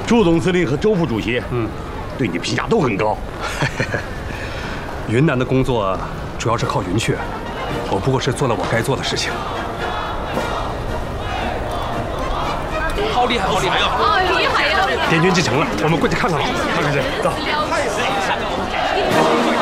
朱总司令和周副主席，对你评价都很高。 云南的工作主要是靠云雀，我不过是做了我该做的事情。好厉害，好厉害！ 哦，厉害呀！ 滇军进城了，我们过去看看吧，看看去，走。